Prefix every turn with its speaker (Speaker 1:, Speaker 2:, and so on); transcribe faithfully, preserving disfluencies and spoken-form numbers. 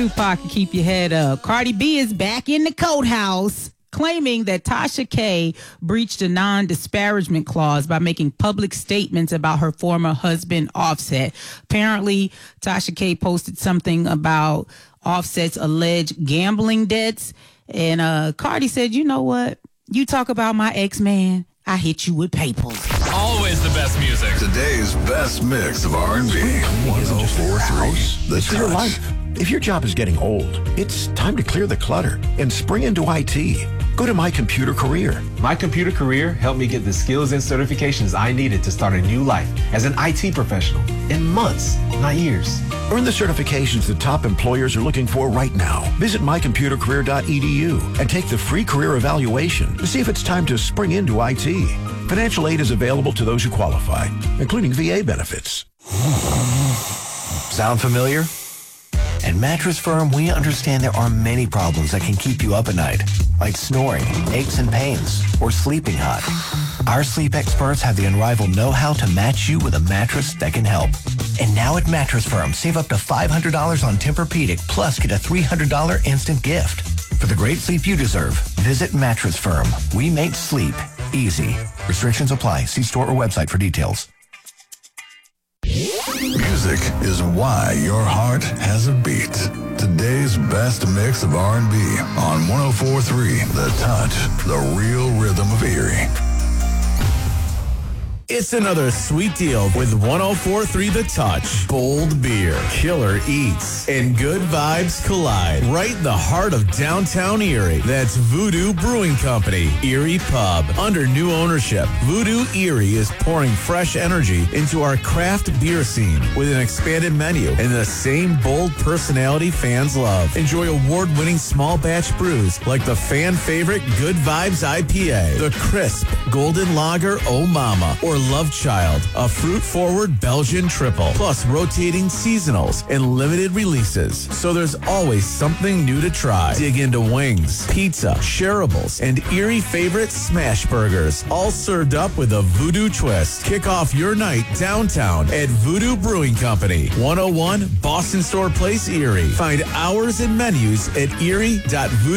Speaker 1: Tupac and keep your head up. Cardi B is back in the court house, claiming that Tasha K breached a non-disparagement clause by making public statements about her former husband, Offset. Apparently, Tasha K posted something about Offset's alleged gambling debts. And uh, Cardi said, you know what? You talk about my ex-man, I hit you with papers.
Speaker 2: Always the best music.
Speaker 3: Today's best mix of R and B. one oh four point three.
Speaker 4: It's your life. If your job is getting old, it's time to clear the clutter and spring into I T. Go to My Computer Career.
Speaker 5: My Computer Career helped me get the skills and certifications I needed to start a new life as an I T professional in months, not years.
Speaker 4: Earn the certifications that top employers are looking for right now. Visit my computer career dot e d u and take the free career evaluation to see if it's time to spring into I T. Financial aid is available to those who qualify, including V A benefits.
Speaker 6: Sound familiar? At Mattress Firm, we understand there are many problems that can keep you up at night, like snoring, aches and pains, or sleeping hot. Our sleep experts have the unrivaled know-how to match you with a mattress that can help. And now at Mattress Firm, save up to five hundred dollars on Tempur-Pedic, plus get a three hundred dollars instant gift. For the great sleep you deserve, visit Mattress Firm. We make sleep easy. Restrictions apply. See store or website for details.
Speaker 3: Music is why your heart has a beat. Today's best mix of R and B on one oh four point three The Touch, the real rhythm of Erie.
Speaker 2: It's another sweet deal with one oh four point three The Touch. Bold beer, killer eats, and good vibes collide. Right in the heart of downtown Erie. That's Voodoo Brewing Company, Erie Pub. Under new ownership, Voodoo Erie is pouring fresh energy into our craft beer scene with an expanded menu and the same bold personality fans love. Enjoy award-winning small batch brews like the fan favorite Good Vibes I P A, the crisp Golden Lager Oh Mama, or Love Child, a fruit-forward Belgian triple, plus rotating seasonals and limited releases. So there's always something new to try. Dig into wings, pizza, shareables, and Erie favorite smash burgers, all served up with a voodoo twist. Kick off your night downtown at Voodoo Brewing Company, one oh one Boston Store Place, Erie. Find hours and menus at erie dot voodoo